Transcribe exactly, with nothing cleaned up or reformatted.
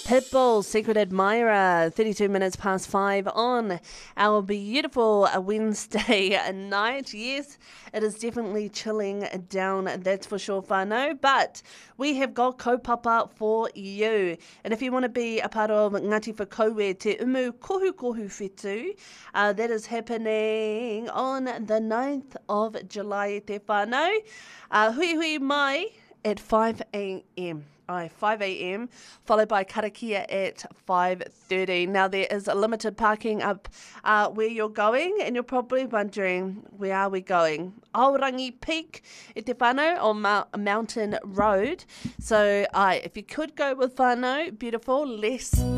Pitbull, Secret Admirer, thirty-two minutes past five on our beautiful Wednesday night. Yes, it is definitely chilling down, that's for sure, whānau. But we have got kaupapa for you. And if you want to be a part of Ngāti Whakaue Te Umu Kohu Kohu Whetū, uh, that is happening on the ninth of July, te whānau. Uh, hui hui mai at five a.m. Aye, five a.m, followed by karakia at five thirty. Now, there is a limited parking up uh, where you're going, and you're probably wondering, where are we going? Aorangi Peak, e te whānau, on Mount, Mountain Road. So, aye, if you could go with whānau, beautiful, less